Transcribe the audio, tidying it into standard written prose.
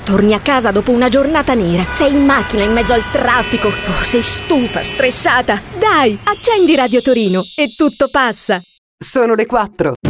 Torni a casa dopo una giornata nera. Sei in macchina in mezzo al traffico. Oh, sei stufa, stressata. Dai, accendi Radio Torino e tutto passa. Sono le 4.